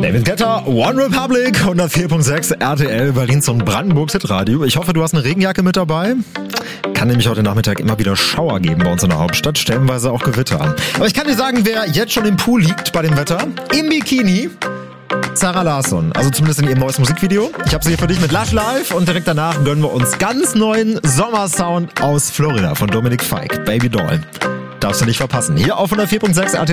David Guetta, One Republic, 104.6 RTL, Berlins und Brandenburgs Hitradio. Ich hoffe, du hast eine Regenjacke mit dabei. Kann nämlich heute Nachmittag immer wieder Schauer geben bei uns in der Hauptstadt, stellenweise auch Gewitter. Aber ich kann dir sagen, wer jetzt schon im Pool liegt bei dem Wetter, im Bikini, Zara Larsson, also zumindest in ihrem neues Musikvideo. Ich habe sie hier für dich mit Lush Live und direkt danach gönnen wir uns ganz neuen Sommersound aus Florida von Dominic Fike, Baby Doll. Darfst du nicht verpassen. Hier auf 104.6 RTL.